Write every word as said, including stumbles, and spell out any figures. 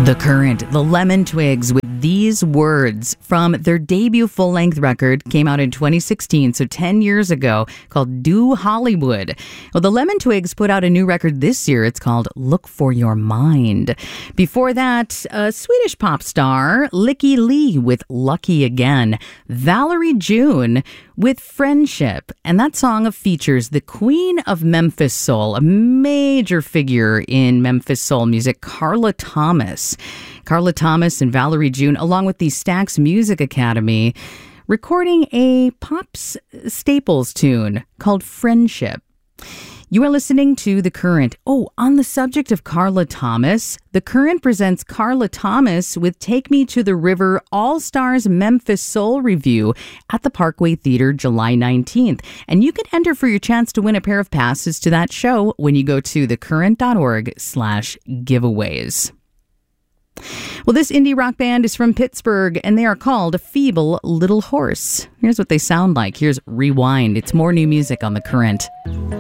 The Current, the Lemon Twigs with These Words from their debut full-length record, came out in twenty sixteen, so ten years ago, called Do Hollywood. Well, the Lemon Twigs put out a new record this year. It's called Look for Your Mind. Before that, a Swedish pop star, Lykke Li with Lucky Again. Valerie June with Friendship. And that song features the queen of Memphis Soul, a major figure in Memphis Soul music, Carla Thomas. Carla Thomas and Valerie June, along with the Stax Music Academy, recording a pop staples tune called Friendship. You are listening to The Current. Oh, on the subject of Carla Thomas, The Current presents Carla Thomas with Take Me to the River All-Stars Memphis Soul Review at the Parkway Theater July nineteenth. And you can enter for your chance to win a pair of passes to that show when you go to thecurrent.org slash giveaways. Well, this indie rock band is from Pittsburgh, and they are called A Feeble Little Horse. Here's what they sound like. Here's Rewind. It's more new music on The Current.